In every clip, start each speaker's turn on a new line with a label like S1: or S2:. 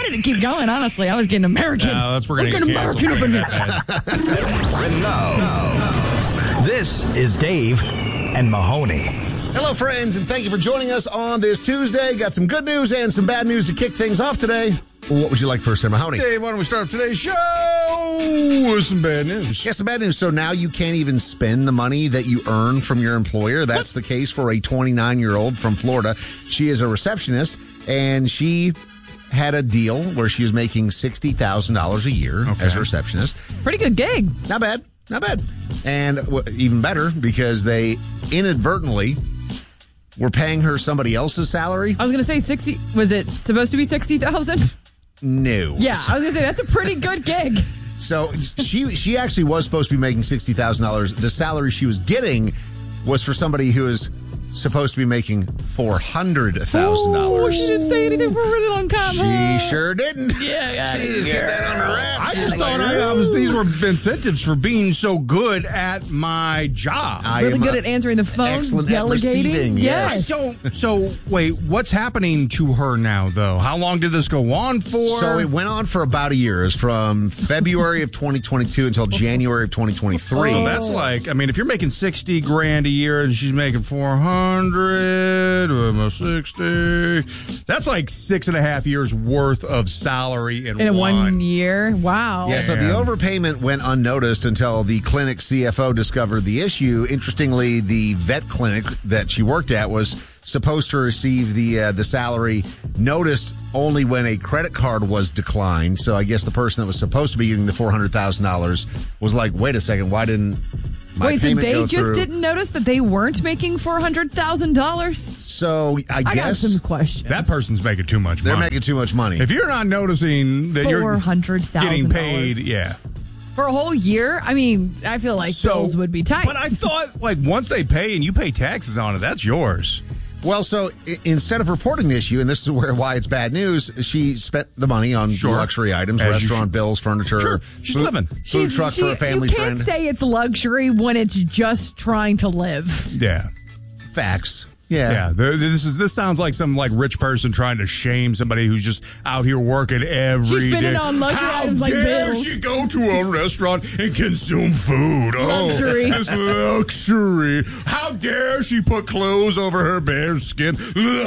S1: wanted to keep going, honestly. I was getting American.
S2: No, we're getting American up in here.
S3: And now, this is Dave and Mahoney.
S4: Hello, friends, and thank you for joining us on this Tuesday. Got some good news and some bad news to kick things off today. What would you like first, Mahoney?
S2: Dave, why don't we start today's show with some bad news?
S4: Yeah, some bad news. So now you can't even spend the money that you earn from your employer. That's the case for a 29-year-old from Florida. She is a receptionist, and she had a deal where she was making $60,000 a year as a receptionist.
S1: Pretty good gig.
S4: Not bad. Not bad. And even better, because they inadvertently were paying her somebody else's salary.
S1: I was going to say 60. Was it supposed to be 60,000?
S4: No.
S1: Yeah, I was going to say that's a pretty good gig.
S4: So she actually was supposed to be making $60,000. The salary she was getting was for somebody who is supposed to be making $400,000.
S1: Oh, she didn't say anything for a long time.
S4: She sure didn't.
S1: Yeah,
S4: she just kept that under wraps.
S2: I just thought these were incentives for being so good at my job.
S1: Really good at answering the phone,
S4: excellent
S1: delegating.
S4: At receiving, yes.
S2: So wait, what's happening to her now, though? How long did this go on for?
S4: So it went on for about a year. It was from February of 2022 until January of 2023.
S2: So that's like, I mean, if you're making $60,000 a year and she's making $400,000, almost 60. That's like 6.5 years worth of salary in
S1: 1 year. Wow.
S4: Yeah, so the overpayment went unnoticed until the clinic CFO discovered the issue. Interestingly, the vet clinic that she worked at was supposed to receive the salary noticed only when a credit card was declined. So I guess the person that was supposed to be getting the $400,000 was like, wait a second, why didn't my
S1: so
S4: payment
S1: they
S4: go
S1: just
S4: through?
S1: didn't notice that they weren't making $400,000?
S4: So I
S1: got
S4: guess
S1: some questions.
S2: That person's making too much money.
S4: They're making too much money.
S2: If you're not noticing that you're getting paid,
S1: for a whole year, I mean, I feel like bills would be tight.
S2: But I thought, like, once they pay and you pay taxes on it, that's yours.
S4: Well, so instead of reporting the issue, and this is why it's bad news, she spent the money on luxury items, restaurant bills, furniture.
S2: Sure, she's living.
S4: Food truck for a family friend.
S1: You can't say it's luxury when it's just trying to live.
S2: Yeah.
S4: Facts.
S2: Yeah. This sounds like some rich person trying to shame somebody who's just out here working every day.
S1: She's spending on luxury items like bills.
S2: How dare she go to a restaurant and consume food?
S1: Luxury.
S2: It's luxury. How dare she put clothes over her bare skin?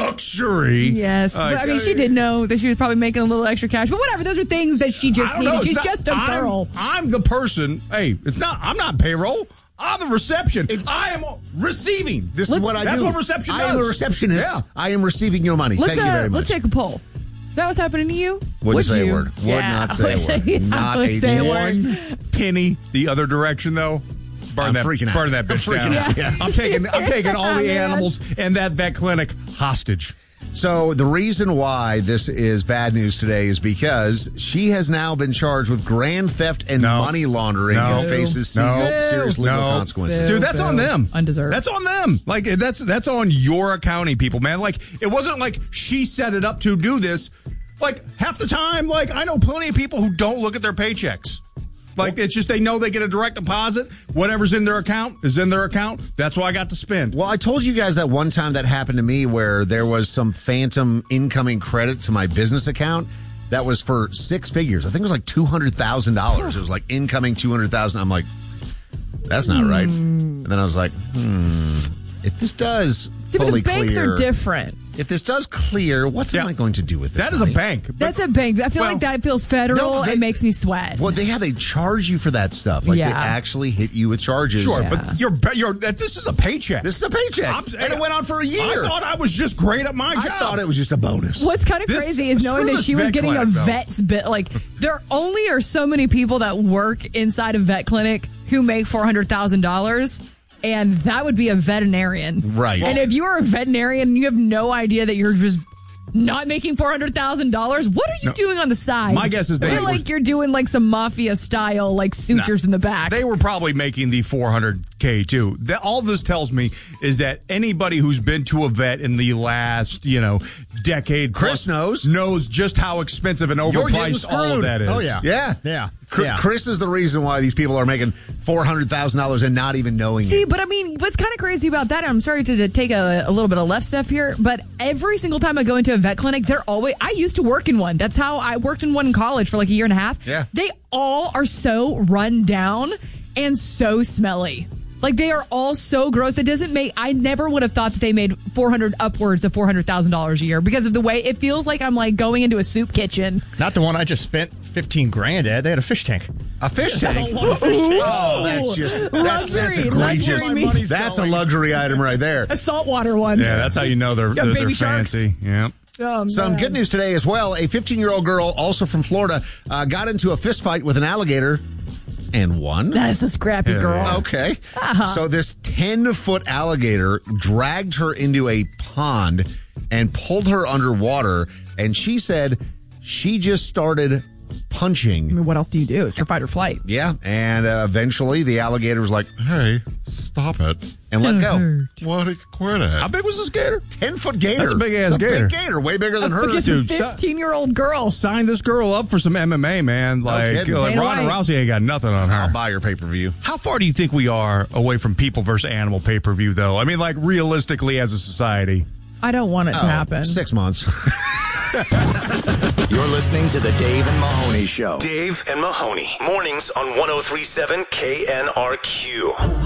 S2: Luxury.
S1: Yes. But, I mean, she did know that she was probably making a little extra cash. But whatever, those are things that she just needed. She's just a girl.
S2: I'm the person. Hey, I'm not payroll. I'm the reception. I am receiving.
S4: This is what I do.
S2: That's what reception does.
S4: I am a receptionist.
S2: Yeah.
S4: I am receiving your money. Thank you very much.
S1: Let's take a poll. That was happening to you?
S4: Wouldn't say a word. Would not say a word. Not a
S1: word.
S2: Penny the other direction, though. Burn that bitch down.
S4: Yeah.
S2: I'm taking all the animals and that vet clinic hostage.
S4: So the reason why this is bad news today is because she has now been charged with grand theft and money laundering and faces serious legal consequences.
S2: Dude, that's on them.
S1: Undeserved.
S2: That's on them. Like, that's on your accounting people, man. Like, it wasn't like she set it up to do this. Like, half the time, I know plenty of people who don't look at their paychecks. Like, it's just they know they get a direct deposit. Whatever's in their account is in their account. That's what I got to spend.
S4: Well, I told you guys that one time that happened to me where there was some phantom incoming credit to my business account that was for six figures. I think it was like $200,000. It was like incoming $200,000. I'm like, that's not right. And then I was like, if this does fully clear.
S1: The banks are different.
S4: If this does clear, what am I going to do with this?
S2: That is a bank.
S1: That's a bank. I feel like that feels federal. It makes me sweat.
S4: Well, they charge you for that stuff. Like they actually hit you with charges.
S2: Sure, but this is a paycheck.
S4: This is a paycheck. And it went on for a year.
S2: I thought I was just great at my job.
S4: I thought it was just a bonus.
S1: What's kind of crazy is knowing that she was getting a vet's bill. Like, there only are so many people that work inside a vet clinic who make $400,000. And that would be a veterinarian.
S4: Right.
S1: And if you are a veterinarian and you have no idea that you're just not making $400,000, what are you doing on the side?
S2: My guess is
S1: I feel like you're doing some mafia style sutures in the back.
S2: They were probably making the $400K too. All this tells me is that anybody who's been to a vet in the last, decade,
S4: Chris knows
S2: just how expensive and overpriced all of that is.
S4: Oh yeah.
S2: Yeah.
S4: Chris is the reason why these people are making $400,000 and not even knowing it.
S1: See, but I mean, what's kind of crazy about that, I'm sorry to take a little bit of left step here, but every single time I go into a vet clinic, I used to work in one. That's how I worked in one in college for like a year and a half.
S4: Yeah.
S1: They all are so run down and so smelly. Like, they are all so gross. I never would have thought that they made upwards of $400,000 a year because of the way it feels like I'm like going into a soup kitchen.
S5: Not the one I just spent $15,000 at. They had a fish tank.
S4: A fish tank?
S1: Oh,
S4: that's egregious. That's a luxury item right there.
S1: A saltwater one.
S2: Yeah, that's how you know they're
S1: baby sharks.
S2: fancy. Yeah.
S1: Oh,
S4: Some good news today as well. A 15-year-old girl, also from Florida, got into a fist fight with an alligator and won.
S1: That's a scrappy girl.
S4: Okay. So this 10-foot alligator dragged her into a pond and pulled her underwater. And she said she just started punching.
S1: I mean, what else do you do? It's your fight or flight.
S4: Yeah. And eventually the alligator was like, hey, stop it. And let go.
S2: What? Quit it. How big was this gator?
S4: 10-foot gator.
S2: That's a big-ass gator.
S4: Big gator. Way bigger than her.
S1: It's a 15-year-old girl.
S2: Sign this girl up for some MMA, man. Like Ronda Rousey ain't got nothing on her.
S4: I'll buy your pay-per-view.
S2: How far do you think we are away from people versus animal pay-per-view, though? I mean, like, realistically as a society.
S1: I don't want it to happen.
S4: 6 months.
S3: You're listening to the Dave and Mahoney Show.
S6: Dave and Mahoney. Mornings on 103.7 KNRQ.